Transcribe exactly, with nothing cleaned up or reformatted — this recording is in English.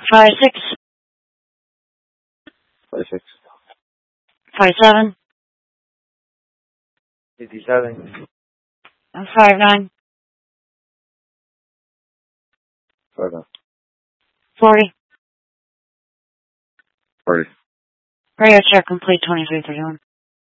Five six. Five six. Five seven. Fifty seven. Five nine. Five nine. Forty. Forty. Radio check complete. Twenty three thirty one.